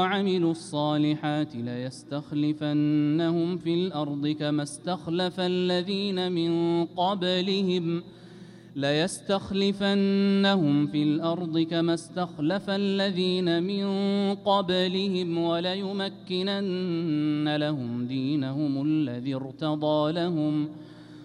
وعملوا الصالحات ليستخلفنهم في الأرض كما استخلف الذين من قبلهم وليمكنن لهم دينهم الذي ارتضى لهم